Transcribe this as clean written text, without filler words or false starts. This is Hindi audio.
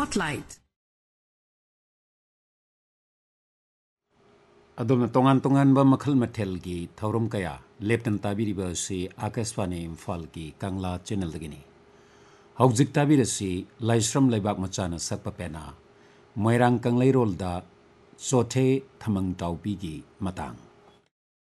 Spotlight. अदोम तोंगान बा मखल मथेल की थौरम कया लेप्टन ताबिरिबा से आकाशवाणी इम्फाल की कांगला चैनल दगिनी हौजिक ताबिरसी लाइश्रम लेबाक मचाना सकपा पेना मोइरांग कंगलैरोल दा चोथे थमंग ताउपी की मतंग